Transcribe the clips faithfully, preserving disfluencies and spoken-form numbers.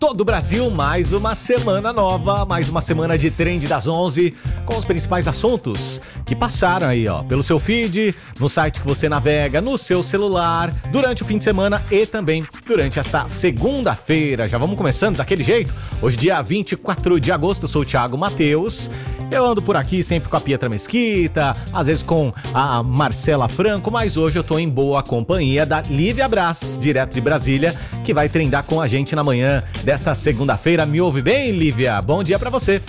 todo o Brasil, mais uma semana nova, mais uma semana de Trend das onze, com os principais assuntos que passaram aí, ó, pelo seu feed, no site que você navega, no seu celular, durante o fim de semana e também durante esta segunda-feira. Já vamos começando daquele jeito? Hoje, dia vinte e quatro de agosto, eu sou o Thiago Matheus. Eu ando por aqui sempre com a Pietra Mesquita, às vezes com a Marcela Franco, mas hoje eu tô em boa companhia da Lívia Braz, direto de Brasília, que vai trendar com a gente na manhã desta segunda-feira. Me ouve bem, Lívia? Bom dia pra você.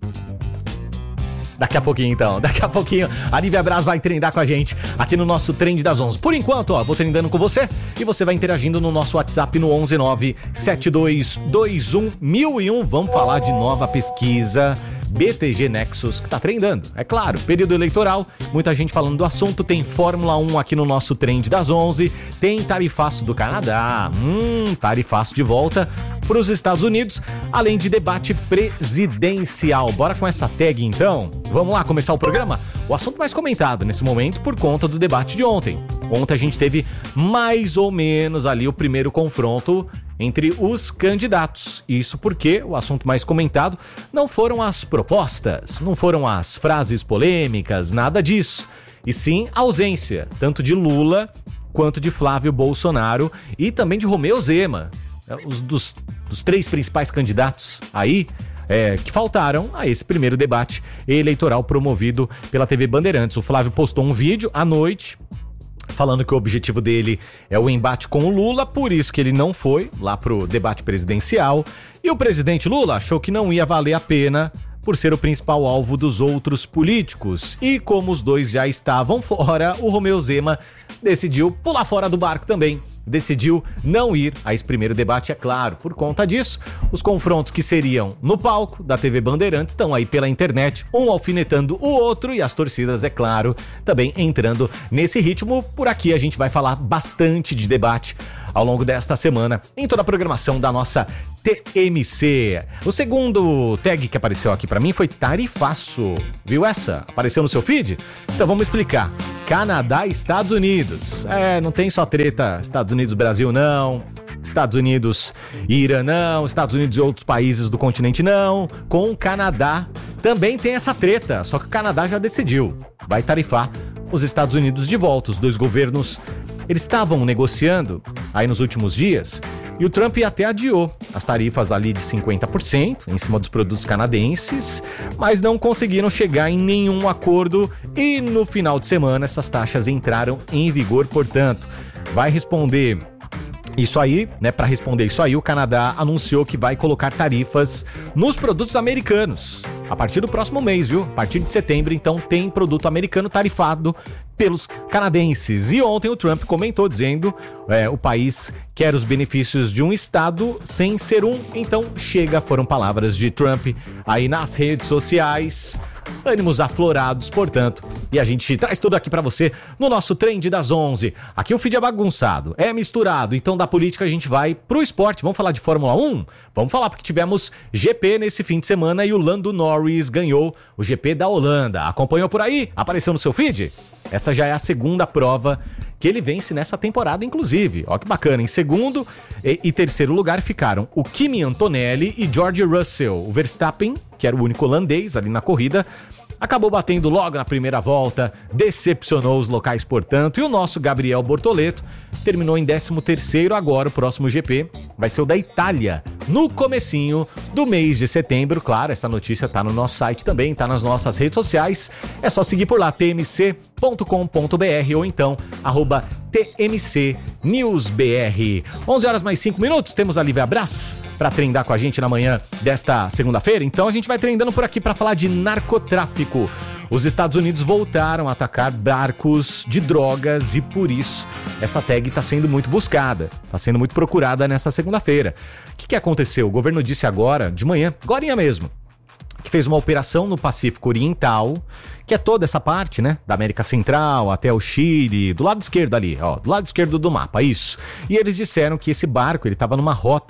Daqui a pouquinho, então. Daqui a pouquinho, a Lívia Braz vai trendar com a gente aqui no nosso Trend das onze. Por enquanto, ó, vou trendando com você e você vai interagindo no nosso WhatsApp no onze nove sete dois dois um mil e um. Vamos falar de nova pesquisa B T G Nexus, que tá trendando. É claro, período eleitoral, muita gente falando do assunto. Tem Fórmula um aqui no nosso Trend das onze. Tem tarifaço do Canadá. Hum, tarifaço de volta para os Estados Unidos, além de debate presidencial. Bora com essa tag, então? Vamos lá começar o programa? O assunto mais comentado nesse momento por conta do debate de ontem. Ontem a gente teve mais ou menos ali o primeiro confronto entre os candidatos. Isso porque o assunto mais comentado não foram as propostas, não foram as frases polêmicas, nada disso. E sim a ausência, tanto de Lula quanto de Flávio Bolsonaro e também de Romeu Zema. Os dos, dos três principais candidatos aí é, que faltaram a esse primeiro debate eleitoral promovido pela T V Bandeirantes. O Flávio postou um vídeo à noite falando que o objetivo dele é o embate com o Lula, por isso que ele não foi lá pro debate presidencial. E o presidente Lula achou que não ia valer a pena por ser o principal alvo dos outros políticos. E como os dois já estavam fora, o Romeu Zema decidiu pular fora do barco também. Decidiu não ir a esse primeiro debate, é claro. Por conta disso, os confrontos que seriam no palco da T V Bandeirantes estão aí pela internet, um alfinetando o outro e as torcidas, é claro, também entrando nesse ritmo. Por aqui a gente vai falar bastante de debate ao longo desta semana em toda a programação da nossa T M C. O segundo tag que apareceu aqui pra mim foi tarifaço. Viu essa? Apareceu no seu feed? Então vamos explicar. Canadá e Estados Unidos. É, não tem só treta Estados Unidos-Brasil, não. Estados Unidos e Irã, não. Estados Unidos e outros países do continente, não. Com o Canadá também tem essa treta, só que o Canadá já decidiu. Vai tarifar os Estados Unidos de volta. Os dois governos, eles estavam negociando aí nos últimos dias e o Trump até adiou as tarifas ali de cinquenta por cento em cima dos produtos canadenses, mas não conseguiram chegar em nenhum acordo e no final de semana essas taxas entraram em vigor. Portanto, vai responder isso aí, né? Para responder isso aí, o Canadá anunciou que vai colocar tarifas nos produtos americanos a partir do próximo mês, viu? A partir de setembro, então, tem produto americano tarifado pelos canadenses. E ontem o Trump comentou dizendo é, o país quer os benefícios de um estado sem ser um, então chega, foram palavras de Trump aí nas redes sociais. Ânimos aflorados, portanto, e a gente traz tudo aqui pra você no nosso Trend das onze. Aqui o feed é bagunçado, é misturado, então da política a gente vai pro esporte. Vamos falar de Fórmula um? Vamos falar porque tivemos G P nesse fim de semana e o Lando Norris ganhou o G P da Holanda. Acompanhou por aí? Apareceu no seu feed? Essa já é a segunda prova que ele vence nessa temporada, inclusive. Ó que bacana, em segundo e, e terceiro lugar ficaram o Kimi Antonelli e George Russell. O Verstappen, que era o único holandês ali na corrida, acabou batendo logo na primeira volta, decepcionou os locais, portanto, e o nosso Gabriel Bortoleto terminou em décimo terceiro. Agora o próximo G P vai ser o da Itália, no comecinho do mês de setembro. Claro, essa notícia tá no nosso site também, tá nas nossas redes sociais, é só seguir por lá, t m c ponto com ponto b r ou então, arroba T M C News B R. onze horas mais cinco minutos, temos a Lívia Braz para trendar com a gente na manhã desta segunda-feira. Então a gente vai trendando por aqui para falar de narcotráfico. Os Estados Unidos voltaram a atacar barcos de drogas e por isso essa tag está sendo muito buscada, está sendo muito procurada nessa segunda-feira. O que, que aconteceu? O governo disse agora, de manhã, agorinha mesmo, que fez uma operação no Pacífico Oriental, que é toda essa parte, né, da América Central até o Chile, do lado esquerdo ali, ó, do lado esquerdo do mapa, isso. E eles disseram que esse barco, ele estava numa rota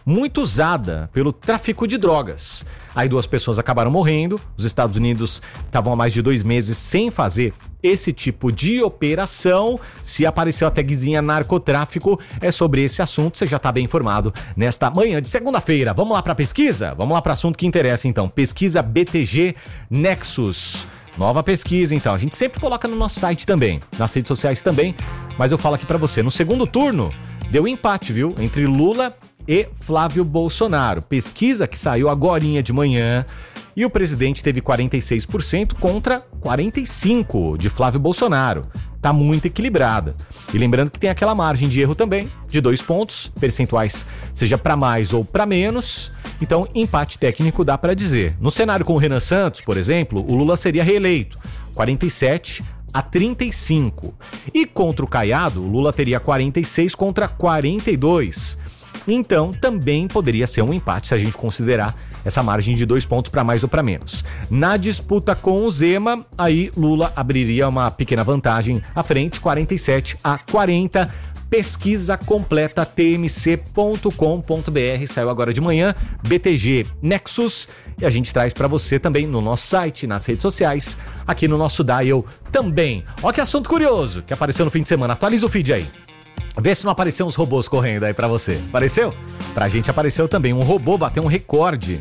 muito usada pelo tráfico de drogas. Aí duas pessoas acabaram morrendo, os Estados Unidos estavam há mais de dois meses sem fazer esse tipo de operação. Se apareceu a tagzinha narcotráfico, é sobre esse assunto, você já está bem informado nesta manhã de segunda-feira. Vamos lá para a pesquisa? Vamos lá para o assunto que interessa então. Pesquisa B T G Nexus. Nova pesquisa então, a gente sempre coloca no nosso site também, nas redes sociais também, mas eu falo aqui para você, no segundo turno deu empate, viu, entre Lula e Flávio Bolsonaro. Pesquisa que saiu agorinha de manhã e o presidente teve quarenta e seis por cento contra quarenta e cinco por cento de Flávio Bolsonaro. Tá muito equilibrada. E lembrando que tem aquela margem de erro também, de dois pontos percentuais, seja para mais ou para menos. Então, empate técnico dá para dizer. No cenário com o Renan Santos, por exemplo, o Lula seria reeleito, quarenta e sete a trinta e cinco. E contra o Caiado, o Lula teria quarenta e seis contra quarenta e dois. Então, também poderia ser um empate se a gente considerar essa margem de dois pontos para mais ou para menos. Na disputa com o Zema, aí Lula abriria uma pequena vantagem à frente, quarenta e sete a quarenta. Pesquisa completa t m c ponto com ponto b r, saiu agora de manhã, B T G Nexus, e a gente traz para você também no nosso site, nas redes sociais, aqui no nosso dial também. Ó que assunto curioso que apareceu no fim de semana, atualiza o feed aí. Vê se não apareceu uns robôs correndo aí pra você. Apareceu? Pra gente apareceu também. Um robô bateu um recorde.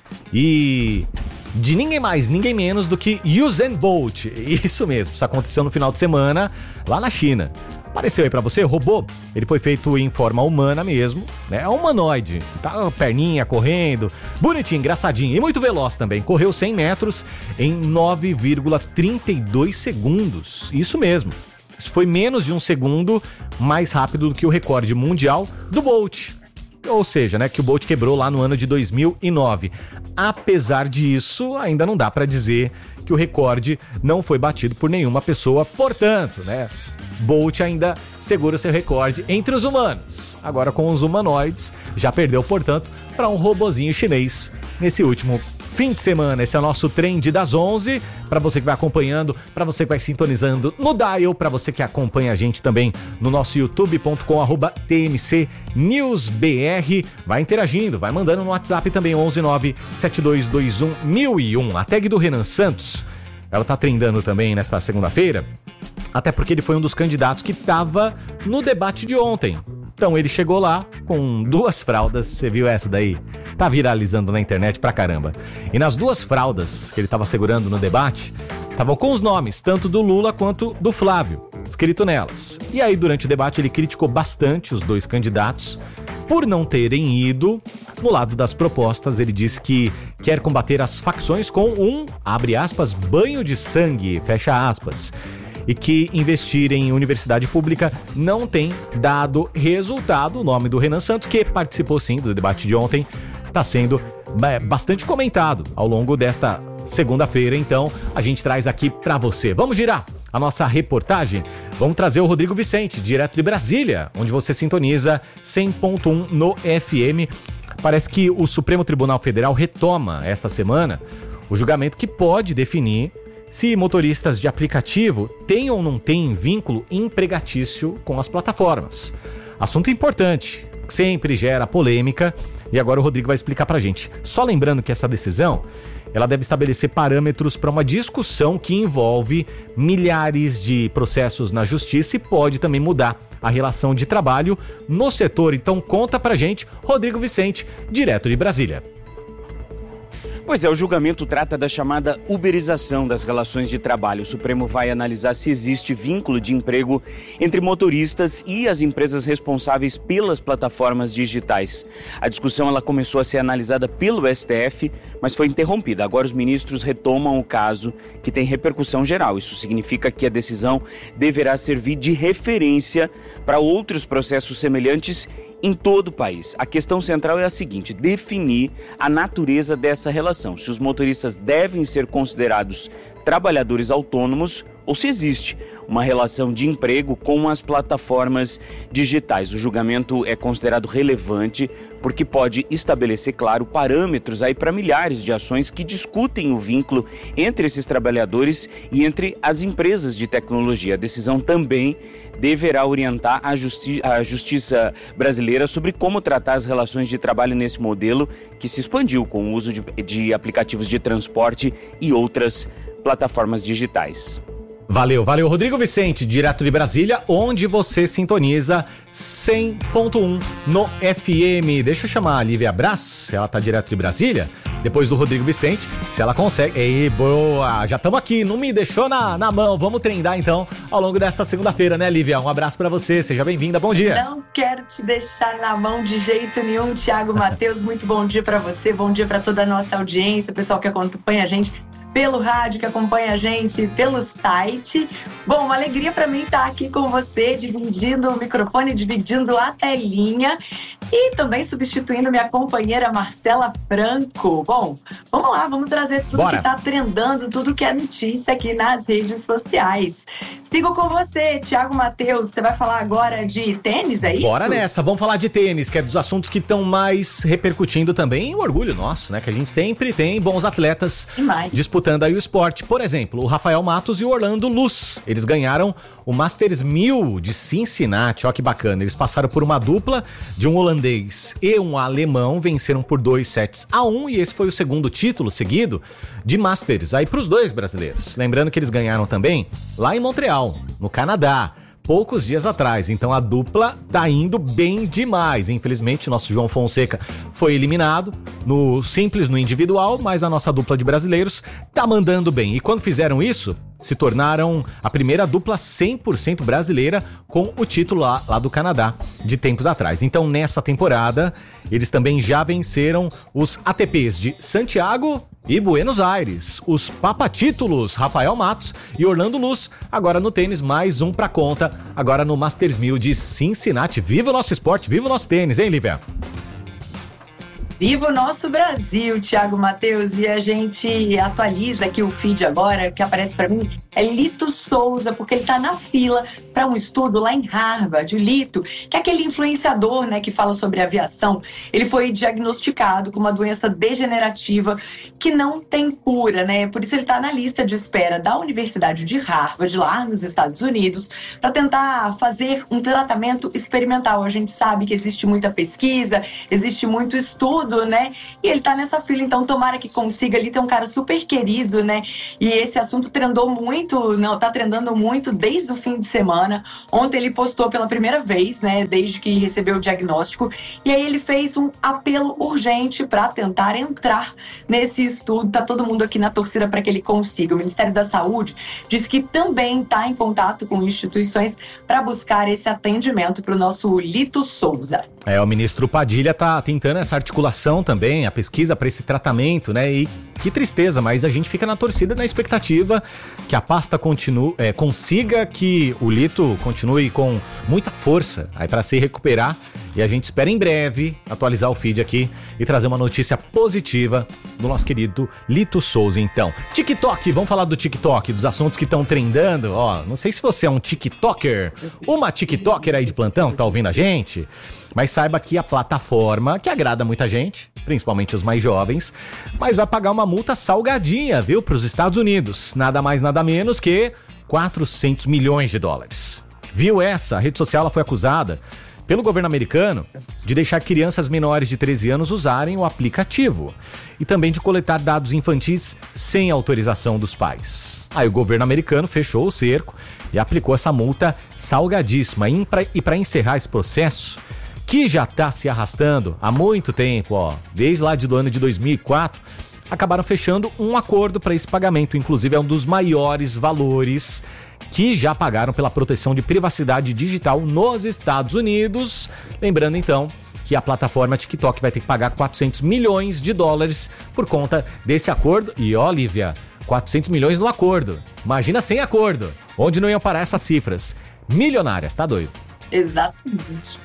E de ninguém mais, ninguém menos do que Usain Bolt. Isso mesmo, isso aconteceu no final de semana lá na China. Apareceu aí pra você, o robô, ele foi feito em forma humana mesmo, né? É um humanoide, tá? Perninha correndo, bonitinho, engraçadinho e muito veloz também. Correu cem metros em nove vírgula trinta e dois segundos. Isso mesmo. Isso foi menos de um segundo mais rápido do que o recorde mundial do Bolt. Ou seja, né, que o Bolt quebrou lá no ano de dois mil e nove. Apesar disso, ainda não dá para dizer que o recorde não foi batido por nenhuma pessoa. Portanto, né, Bolt ainda segura seu recorde entre os humanos. Agora com os humanoides, já perdeu, portanto, para um robozinho chinês nesse último fim de semana. Esse é o nosso Trend das onze, para você que vai acompanhando, para você que vai sintonizando no dial, para você que acompanha a gente também no nosso youtube ponto com arroba t m c news b r, vai interagindo, vai mandando no WhatsApp também, onze nove sete dois dois um mil e um. A tag do Renan Santos, ela tá trendando também nesta segunda-feira, até porque ele foi um dos candidatos que tava no debate de ontem. Então ele chegou lá com duas fraldas, você viu essa daí? Tá viralizando na internet pra caramba. E nas duas fraldas que ele tava segurando no debate, estavam com os nomes, tanto do Lula quanto do Flávio, escrito nelas. E aí durante o debate ele criticou bastante os dois candidatos por não terem ido no lado das propostas. Ele disse que quer combater as facções com um, abre aspas, banho de sangue, fecha aspas. E que investir em universidade pública não tem dado resultado. O nome do Renan Santos, que participou sim do debate de ontem, está sendo é, bastante comentado ao longo desta segunda-feira. Então, a gente traz aqui para você. Vamos girar a nossa reportagem? Vamos trazer o Rodrigo Vicente, direto de Brasília, onde você sintoniza cem ponto um no F M. Parece que o Supremo Tribunal Federal retoma esta semana o julgamento que pode definir se motoristas de aplicativo têm ou não têm vínculo empregatício com as plataformas. Assunto importante, que sempre gera polêmica, e agora o Rodrigo vai explicar pra gente. Só lembrando que essa decisão, ela deve estabelecer parâmetros para uma discussão que envolve milhares de processos na justiça e pode também mudar a relação de trabalho no setor. Então conta pra gente, Rodrigo Vicente, direto de Brasília. Pois é, o julgamento trata da chamada uberização das relações de trabalho. O Supremo vai analisar se existe vínculo de emprego entre motoristas e as empresas responsáveis pelas plataformas digitais. A discussão ela começou a ser analisada pelo S T F, mas foi interrompida. Agora os ministros retomam o caso, que tem repercussão geral. Isso significa que a decisão deverá servir de referência para outros processos semelhantes em todo o país. A questão central é a seguinte: definir a natureza dessa relação. Se os motoristas devem ser considerados trabalhadores autônomos ou se existe uma relação de emprego com as plataformas digitais. O julgamento é considerado relevante porque pode estabelecer, claro, parâmetros aí para milhares de ações que discutem o vínculo entre esses trabalhadores e entre as empresas de tecnologia. A decisão também deverá orientar a, justi- a justiça brasileira sobre como tratar as relações de trabalho nesse modelo que se expandiu com o uso de, de aplicativos de transporte e outras plataformas digitais. Valeu, valeu. Rodrigo Vicente, direto de Brasília, onde você sintoniza cem ponto um no F M. Deixa eu chamar a Lívia Brás, ela tá direto de Brasília, depois do Rodrigo Vicente, se ela consegue. Ei, boa, já estamos aqui, não me deixou na, na mão. Vamos treinar então ao longo desta segunda-feira, né, Lívia? Um abraço pra você, seja bem-vinda, bom dia. Não quero te deixar na mão de jeito nenhum, Thiago Matheus, muito bom dia pra você, bom dia pra toda a nossa audiência, o pessoal que acompanha a gente pelo rádio, que acompanha a gente pelo site. Bom, uma alegria para mim estar aqui com você, dividindo o microfone, dividindo a telinha e também substituindo minha companheira Marcela Franco. Bom, vamos lá, vamos trazer tudo Bora. que tá trendando, tudo que é notícia aqui nas redes sociais. Sigo com você, Thiago Matheus, você vai falar agora de tênis, é isso? Bora nessa, vamos falar de tênis, que é dos assuntos que estão mais repercutindo também, o orgulho nosso, né, que a gente sempre tem bons atletas Demais. disputando aí o esporte. Por exemplo, o Rafael Matos e o Orlando Luz. Eles ganharam o Masters mil de Cincinnati. Ó que bacana. Eles passaram por uma dupla de um holandês e um alemão. Venceram por dois sets a um. E esse foi o segundo título seguido de Masters aí para os dois brasileiros. Lembrando que eles ganharam também lá em Montreal, no Canadá, poucos dias atrás. Então a dupla tá indo bem demais. Infelizmente, nosso João Fonseca foi eliminado no simples, no individual, mas a nossa dupla de brasileiros tá mandando bem. E quando fizeram isso, se tornaram a primeira dupla cem por cento brasileira com o título lá, lá do Canadá, de tempos atrás. Então, nessa temporada, eles também já venceram os A T Ps de Santiago e Buenos Aires. Os papatítulos, Rafael Matos e Orlando Luz, agora no tênis, mais um pra conta, agora no Masters mil de Cincinnati. Viva o nosso esporte, viva o nosso tênis, hein, Lívia? Viva o nosso Brasil, Thiago Matheus, e a gente atualiza aqui o feed agora, que aparece para mim, é Lito Souza, porque ele tá na fila para um estudo lá em Harvard. O Lito, que é aquele influenciador, né, que fala sobre aviação, ele foi diagnosticado com uma doença degenerativa que não tem cura, né, por isso ele tá na lista de espera da Universidade de Harvard, lá nos Estados Unidos, para tentar fazer um tratamento experimental. A gente sabe que existe muita pesquisa, existe muito estudo, né? E ele tá nessa fila, então tomara que consiga. Ali tem um cara super querido, né? E esse assunto trendou muito, não, tá trendando muito desde o fim de semana. Ontem ele postou pela primeira vez, né? Desde que recebeu o diagnóstico. E aí ele fez um apelo urgente para tentar entrar nesse estudo. Tá todo mundo aqui na torcida para que ele consiga. O Ministério da Saúde diz que também tá em contato com instituições para buscar esse atendimento para o nosso Lito Souza. É, o ministro Padilha tá tentando essa articulação também, a pesquisa para esse tratamento, né? E que tristeza, mas a gente fica na torcida, na expectativa que a pasta continue, é, consiga que o Lito continue com muita força aí para se recuperar. E a gente espera em breve atualizar o feed aqui e trazer uma notícia positiva do nosso querido Lito Souza, então. TikTok, vamos falar do TikTok, dos assuntos que estão trendando. Ó, não sei se você é um TikToker, uma TikToker aí de plantão que tá ouvindo a gente, mas saiba que a plataforma, que agrada muita gente, principalmente os mais jovens, mas vai pagar uma multa salgadinha, viu, para os Estados Unidos. Nada mais, nada menos que quatrocentos milhões de dólares. Viu essa? A rede social ela foi acusada pelo governo americano de deixar crianças menores de treze anos usarem o aplicativo e também de coletar dados infantis sem autorização dos pais. Aí o governo americano fechou o cerco e aplicou essa multa salgadíssima. E para encerrar esse processo, que já está se arrastando há muito tempo, ó, desde lá do ano de dois mil e quatro, acabaram fechando um acordo para esse pagamento. Inclusive é um dos maiores valores que já pagaram pela proteção de privacidade digital nos Estados Unidos. Lembrando então que a plataforma TikTok vai ter que pagar quatrocentos milhões de dólares por conta desse acordo. E ó, Lívia, quatrocentos milhões no acordo. Imagina sem acordo, onde não iam parar essas cifras milionárias, tá doido? Exatamente.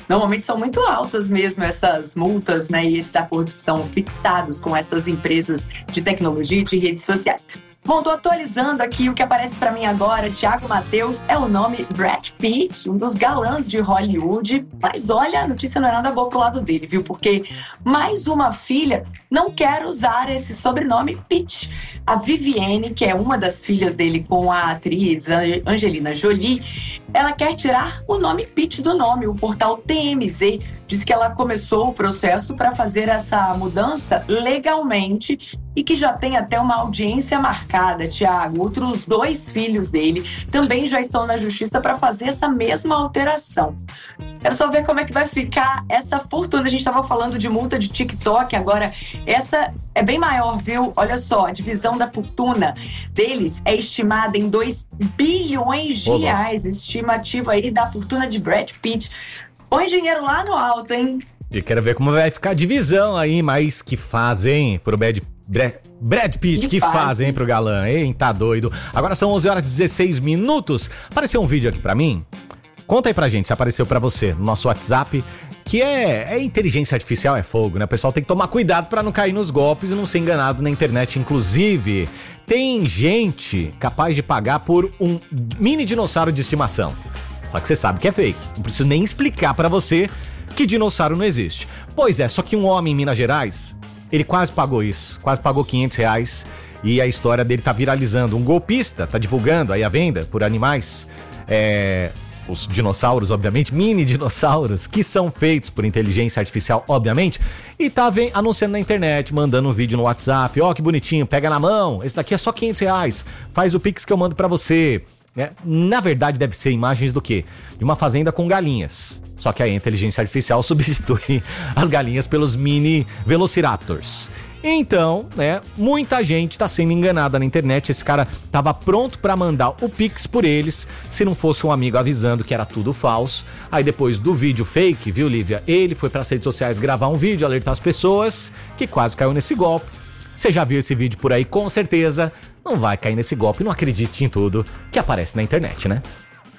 Normalmente são muito altas mesmo essas multas, né? E esses acordos que são fixados com essas empresas de tecnologia e de redes sociais. Bom, tô atualizando aqui o que aparece pra mim agora. Thiago Mateus é o nome Brad Pitt, um dos galãs de Hollywood. Mas olha, a notícia não é nada boa pro lado dele, viu? Porque mais uma filha não quer usar esse sobrenome Pitt. A Vivienne, que é uma das filhas dele com a atriz Angelina Jolie, ela quer tirar o nome Pitt do nome. O portal T M Z diz que ela começou o processo para fazer essa mudança legalmente e que já tem até uma audiência marcada, Thiago. Outros dois filhos dele também já estão na justiça para fazer essa mesma alteração. Quero só ver como é que vai ficar essa fortuna. A gente estava falando de multa de TikTok, agora essa é bem maior, viu? Olha só, a divisão da fortuna deles é estimada em dois bilhões de reais. Estimativa aí da fortuna de Brad Pitt. Põe dinheiro lá no alto, hein? E quero ver como vai ficar a divisão aí, mas que fazem pro Brad, Brad, Brad Pitt, que, que fazem faz, pro galã, hein? Tá doido. Agora são onze horas e dezesseis minutos. Apareceu um vídeo aqui pra mim. Conta aí pra gente se apareceu pra você no nosso WhatsApp, que é, é inteligência artificial, é fogo, né? O pessoal tem que tomar cuidado pra não cair nos golpes e não ser enganado na internet. Inclusive, tem gente capaz de pagar por um mini dinossauro de estimação. Só que você sabe que é fake. Não preciso nem explicar pra você que dinossauro não existe. Pois é, só que um homem em Minas Gerais, ele quase pagou isso. Quase pagou quinhentos reais. E a história dele tá viralizando. Um golpista tá divulgando aí a venda por animais. É... Os dinossauros, obviamente, mini dinossauros, que são feitos por inteligência artificial, obviamente. E tá vem, anunciando na internet, mandando um vídeo no WhatsApp. Ó, oh, que bonitinho, pega na mão. Esse daqui é só quinhentos reais. Faz o Pix que eu mando pra você. É, na verdade, deve ser imagens do quê? De uma fazenda com galinhas. Só que a inteligência artificial substitui as galinhas pelos mini velociraptors. Então, né, muita gente tá sendo enganada na internet. Esse cara tava pronto pra mandar o Pix por eles, se não fosse um amigo avisando que era tudo falso. Aí depois do vídeo fake, viu, Lívia? Ele foi pras redes sociais gravar um vídeo, alertar as pessoas, que quase caiu nesse golpe. Você já viu esse vídeo por aí, com certeza. Não vai cair nesse golpe, não acredite em tudo que aparece na internet, né?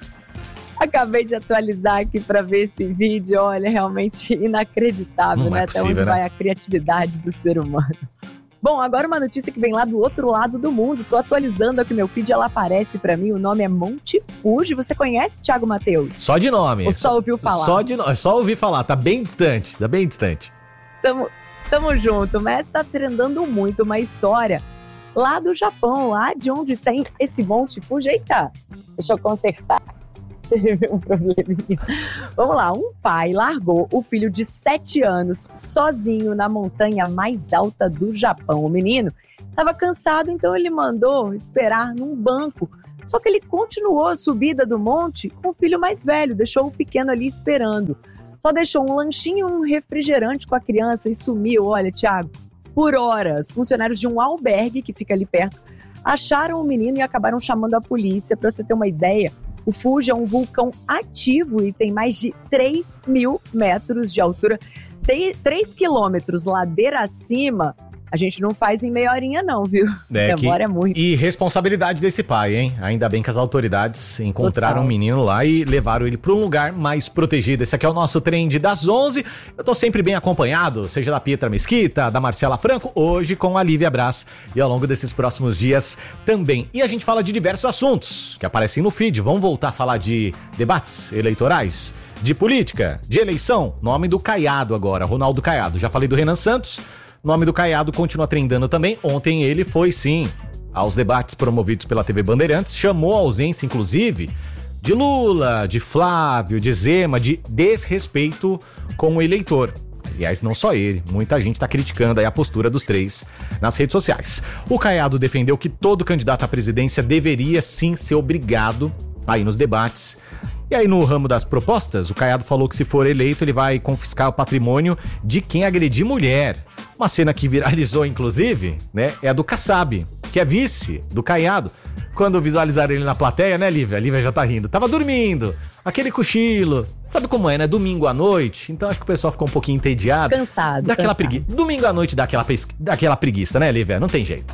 Acabei de atualizar aqui para ver esse vídeo, olha, realmente inacreditável, não né? É Até possível, onde né? vai a criatividade do ser humano. Bom, agora uma notícia que vem lá do outro lado do mundo. Tô atualizando aqui meu feed, ela aparece para mim, o nome é Monte Fuji. Você conhece, Thiago Mateus? Só de nome. Ou só ouviu falar? Só de nome, só ouvi falar, tá bem distante, tá bem distante. Tamo, tamo junto, mas tá trendando muito uma história lá do Japão, lá de onde tem esse Monte Fuji. Eita, deixa eu consertar. Tive um probleminha. Vamos lá, um pai largou o filho de sete anos sozinho na montanha mais alta do Japão. O menino estava cansado, então ele mandou esperar num banco. Só que ele continuou a subida do monte com o filho mais velho, deixou o pequeno ali esperando. Só deixou um lanchinho e um refrigerante com a criança e sumiu. Olha, Thiago, por horas, funcionários de um albergue que fica ali perto acharam o menino e acabaram chamando a polícia. Para você ter uma ideia, o Fuji é um vulcão ativo e tem mais de três mil metros de altura. Tem três quilômetros ladeira acima. A gente não faz em meia horinha não, viu? É, demora que... muito. E responsabilidade desse pai, hein? Ainda bem que as autoridades encontraram o um menino lá e levaram ele para um lugar mais protegido. Esse aqui é o nosso Trend das onze. Eu tô sempre bem acompanhado, seja da Pietra Mesquita, da Marcela Franco, hoje com a Lívia Braz e ao longo desses próximos dias também. E a gente fala de diversos assuntos que aparecem no feed. Vamos voltar a falar de debates eleitorais, de política, de eleição. Nome do Caiado agora, Ronaldo Caiado. Já falei do Renan Santos. O nome do Caiado continua trendando também. Ontem ele foi, sim, aos debates promovidos pela T V Bandeirantes. Chamou a ausência, inclusive, de Lula, de Flávio, de Zema, de desrespeito com o eleitor. Aliás, não só ele, muita gente está criticando aí a postura dos três nas redes sociais. O Caiado defendeu que todo candidato à presidência deveria, sim, ser obrigado a ir nos debates. E aí, no ramo das propostas, o Caiado falou que se for eleito, ele vai confiscar o patrimônio de quem agredir mulher. Uma cena que viralizou, inclusive, né, é a do Kassab, que é vice do Caiado. Quando visualizaram ele na plateia, né, Lívia? A Lívia já tá rindo. Tava dormindo, aquele cochilo. Sabe como é, né? Domingo à noite. Então acho que o pessoal ficou um pouquinho entediado. Cansado, Dá aquela cansado. preguiça. Domingo à noite dá aquela, pes... dá aquela preguiça, né, Lívia? Não tem jeito.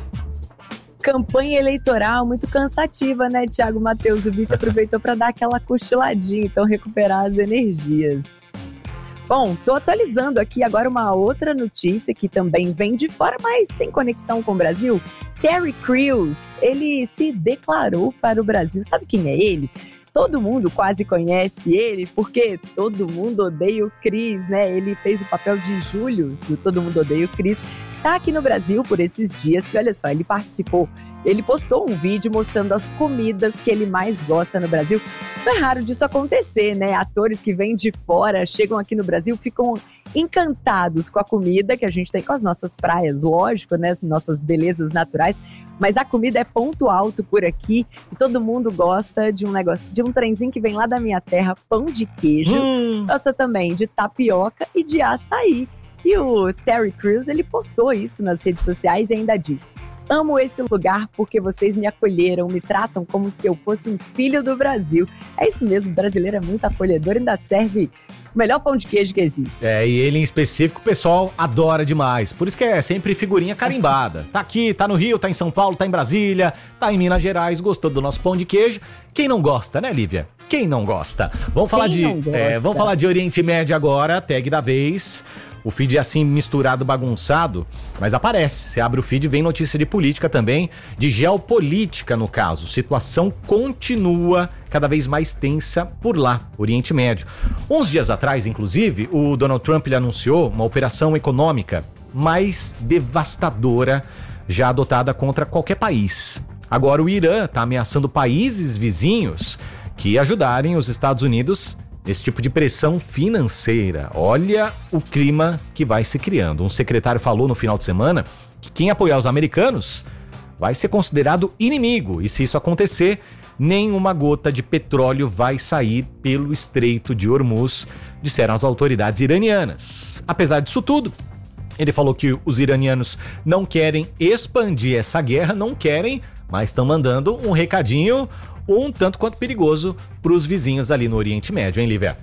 Campanha eleitoral muito cansativa, né, Thiago Mateus? O vice aproveitou para dar aquela cochiladinha, então recuperar as energias. Bom, tô atualizando aqui agora uma outra notícia que também vem de fora, mas tem conexão com o Brasil. Terry Crews, ele se declarou para o Brasil. Sabe quem é ele? Todo mundo quase conhece ele, porque Todo Mundo Odeia o Chris, né? Ele fez o papel de Julius do Todo Mundo Odeia o Chris. Tá aqui no Brasil por esses dias, que olha só, ele participou, ele postou um vídeo mostrando as comidas que ele mais gosta no Brasil. Não é raro disso acontecer, né? Atores que vêm de fora, chegam aqui no Brasil, ficam encantados com a comida que a gente tem, com as nossas praias, lógico, né? As nossas belezas naturais, mas a comida é ponto alto por aqui e todo mundo gosta de um negócio, de um trenzinho que vem lá da minha terra, pão de queijo, hum. gosta também de tapioca e de açaí. E o Terry Crews, ele postou isso nas redes sociais e ainda disse: amo esse lugar porque vocês me acolheram, me tratam como se eu fosse um filho do Brasil. É isso mesmo, o brasileiro é muito acolhedor e ainda serve o melhor pão de queijo que existe. É, e ele em específico, o pessoal adora demais. Por isso que é sempre figurinha carimbada. Tá aqui, tá no Rio, tá em São Paulo, tá em Brasília, tá em Minas Gerais, gostou do nosso pão de queijo. Quem não gosta, né, Lívia? Quem não gosta? Vamos falar, de, é, vamos falar de Oriente Médio agora, tag da vez. O feed é assim misturado, bagunçado, mas aparece. Você abre o feed, vem notícia de política também, de geopolítica no caso. Situação continua cada vez mais tensa por lá, Oriente Médio. Uns dias atrás, inclusive, o Donald Trump ele anunciou uma operação econômica mais devastadora já adotada contra qualquer país. Agora o Irã está ameaçando países vizinhos que ajudarem os Estados Unidos esse tipo de pressão financeira. Olha o clima que vai se criando. Um secretário falou no final de semana que quem apoiar os americanos vai ser considerado inimigo. E se isso acontecer, nenhuma gota de petróleo vai sair pelo Estreito de Hormuz, disseram as autoridades iranianas. Apesar disso tudo, ele falou que os iranianos não querem expandir essa guerra, não querem, mas estão mandando um recadinho um tanto quanto perigoso para os vizinhos ali no Oriente Médio, hein, Lívia?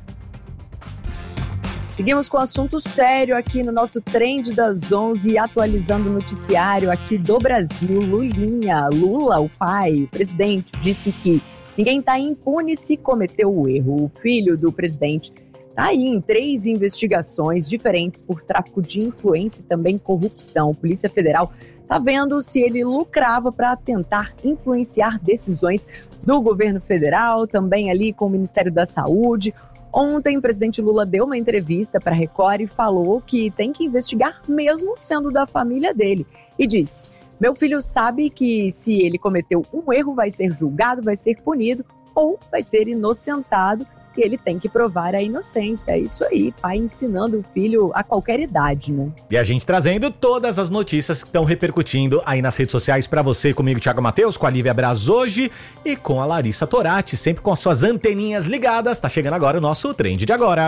Seguimos com assunto sério aqui no nosso Trend das onze, atualizando o noticiário aqui do Brasil. Lulinha, Lula, o pai, o presidente, disse que ninguém está impune se cometeu o erro. O filho do presidente está aí em três investigações diferentes por tráfico de influência e também corrupção. A Polícia Federal está vendo se ele lucrava para tentar influenciar decisões do governo federal, também ali com o Ministério da Saúde. Ontem, o presidente Lula deu uma entrevista para a Record e falou que tem que investigar mesmo sendo da família dele. E disse: meu filho sabe que se ele cometeu um erro vai ser julgado, vai ser punido ou vai ser inocentado. E ele tem que provar a inocência. É isso aí, pai ensinando o filho a qualquer idade, né? E a gente trazendo todas as notícias que estão repercutindo aí nas redes sociais pra você, comigo, Thiago Matheus, com a Lívia Braz hoje e com a Larissa Torati, sempre com as suas anteninhas ligadas. Tá chegando agora o nosso Trend de Agora.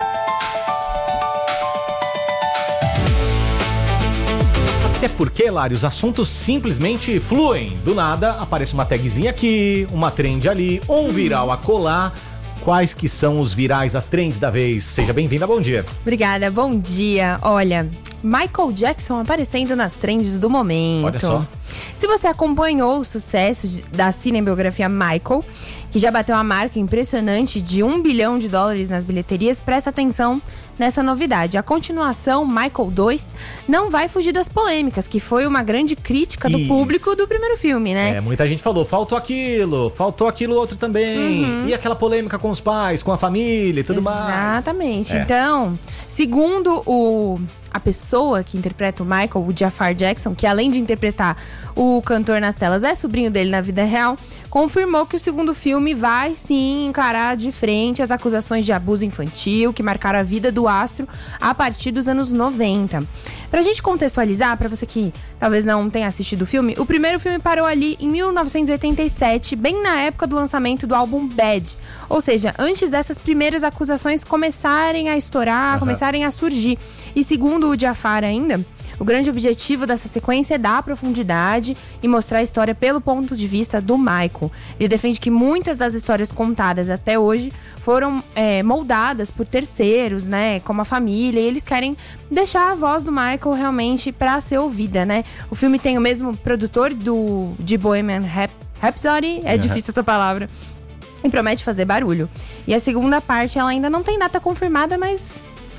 Até porque, Lari, os assuntos simplesmente fluem. Do nada, aparece uma tagzinha aqui, uma trend ali, um viral a colar. Quais que são os virais, as trends da vez? Seja bem-vinda, bom dia. Obrigada, bom dia. Olha, Michael Jackson aparecendo nas trends do momento. Olha só. Se você acompanhou o sucesso de, da cinebiografia Michael, que já bateu a marca impressionante de um bilhão de dólares nas bilheterias, presta atenção nessa novidade. A continuação, Michael dois, não vai fugir das polêmicas, que foi uma grande crítica do Isso. público do primeiro filme, né? É, muita gente falou, faltou aquilo, faltou aquilo outro também. Uhum. E aquela polêmica com os pais, com a família e tudo Exatamente. mais. Exatamente. É. Então, segundo o... a pessoa que interpreta o Michael, o Jafar Jackson, que além de interpretar o cantor nas telas, é sobrinho dele na vida real, confirmou que o segundo filme vai sim encarar de frente as acusações de abuso infantil que marcaram a vida do astro a partir dos anos noventa. Pra gente contextualizar, pra você que talvez não tenha assistido o filme, o primeiro filme parou ali em mil novecentos e oitenta e sete, bem na época do lançamento do álbum Bad. Ou seja, antes dessas primeiras acusações começarem a estourar, uhum. começarem a surgir. E segundo o Jafar ainda, o grande objetivo dessa sequência é dar profundidade e mostrar a história pelo ponto de vista do Michael. Ele defende que muitas das histórias contadas até hoje foram é, moldadas por terceiros, né, como a família, e eles querem deixar a voz do Michael realmente para ser ouvida, né? O filme tem o mesmo produtor do, de Bohemian Rhapsody, é uhum. difícil essa palavra, e promete fazer barulho. E a segunda parte, ela ainda não tem data confirmada, mas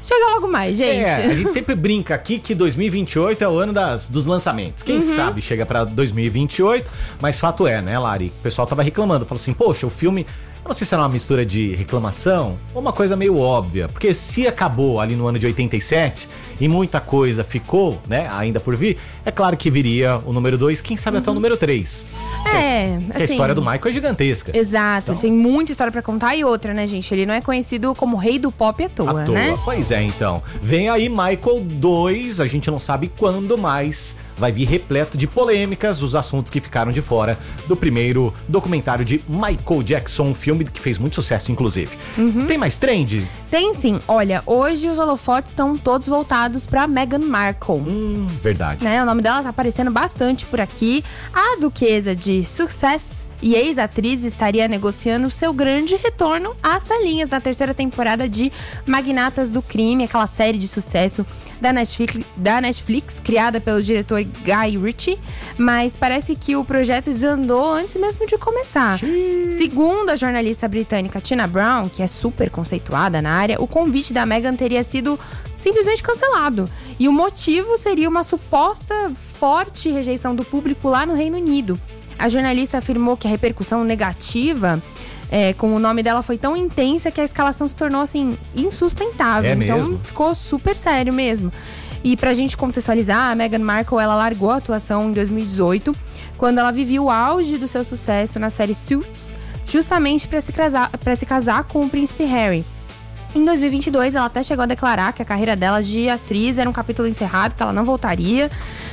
chega logo mais, gente. É, a gente sempre brinca aqui que dois mil e vinte e oito é o ano das, dos lançamentos. Quem Uhum. sabe chega pra dois mil e vinte e oito, mas fato é, né, Lari? O pessoal tava reclamando, falou assim, poxa, o filme... Eu não sei se era uma mistura de reclamação ou uma coisa meio óbvia, porque se acabou ali no ano de oitenta e sete e muita coisa ficou, né, ainda por vir, é claro que viria o número dois, quem sabe até o número três. É, Porque a assim... história do Michael é gigantesca. Exato, Então. tem muita história pra contar e outra, né, gente? Ele não é conhecido como rei do pop à toa, À toa. né? Pois é, então. Vem aí Michael dois, a gente não sabe quando, mas vai vir repleto de polêmicas, os assuntos que ficaram de fora do primeiro documentário de Michael Jackson, um filme que fez muito sucesso, inclusive. Uhum. Tem mais trend? Tem sim. Olha, hoje os holofotes estão todos voltados pra Meghan Markle. Hum, verdade. Né? O nome dela tá aparecendo bastante por aqui. A duquesa de Success e ex-atriz estaria negociando seu grande retorno às telinhas na terceira temporada de Magnatas do Crime, aquela série de sucesso da Netflix, da Netflix, criada pelo diretor Guy Ritchie, mas parece que o projeto desandou antes mesmo de começar. Segundo a jornalista britânica Tina Brown, que é super conceituada na área, o convite da Meghan teria sido simplesmente cancelado. E o motivo seria uma suposta forte rejeição do público lá no Reino Unido. A jornalista afirmou que a repercussão negativa é, com o nome dela foi tão intensa que a escalação se tornou, assim, insustentável. É então, mesmo? ficou super sério mesmo. E pra gente contextualizar, a Meghan Markle, ela largou a atuação em dois mil e dezoito, quando ela vivia o auge do seu sucesso na série Suits, justamente pra se casar, pra se casar com o príncipe Harry. Em dois mil e vinte e dois, ela até chegou a declarar que a carreira dela de atriz era um capítulo encerrado, que ela não voltaria.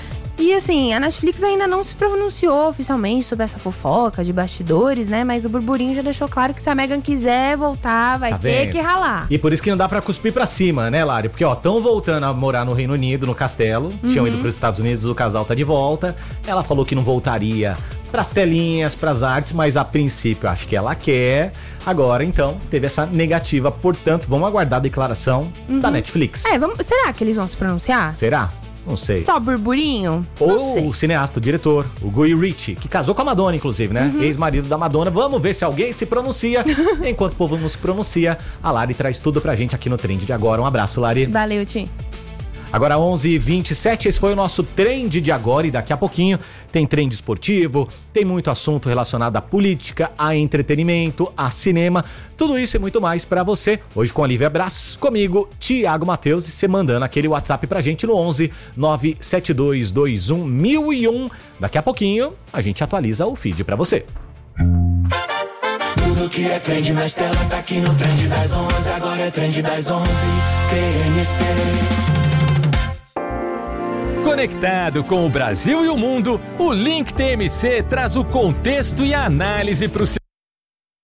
E assim, a Netflix ainda não se pronunciou oficialmente sobre essa fofoca de bastidores, né? Mas o burburinho já deixou claro que se a Meghan quiser voltar, vai Tá ter vendo? que ralar. E por isso que não dá pra cuspir pra cima, né, Lari? Porque, ó, tão voltando a morar no Reino Unido, no castelo. Tinham ido pros Estados Unidos, o casal tá de volta. Ela falou que não voltaria pras telinhas, pras artes, mas a princípio acho que ela quer. Agora, então, teve essa negativa. Portanto, vamos aguardar a declaração da Netflix. É, vamos, será que eles vão se pronunciar? Será? Não sei. Só burburinho? Não Ou sei. o cineasta, o diretor, o Guy Ritchie, que casou com a Madonna, inclusive, né? Uhum. Ex-marido da Madonna. Vamos ver se alguém se pronuncia. Enquanto o povo não se pronuncia, a Lari traz tudo pra gente aqui no Trend de Agora. Um abraço, Lari. Valeu, Tim. Agora onze e vinte e sete, esse foi o nosso Trend de Agora e daqui a pouquinho tem trend esportivo, tem muito assunto relacionado à política, a entretenimento, a cinema, tudo isso e muito mais pra você. Hoje com a Lívia Brás, comigo, Thiago Matheus, e você mandando aquele WhatsApp pra gente no onze nove sete dois dois um mil e um. Daqui a pouquinho a gente atualiza o feed pra você. Tudo que é trend nas telas tá aqui no Trend das onze. Agora é Trend das onze, T M C. Conectado com o Brasil e o mundo, o Link T M C traz o contexto e a análise para o seu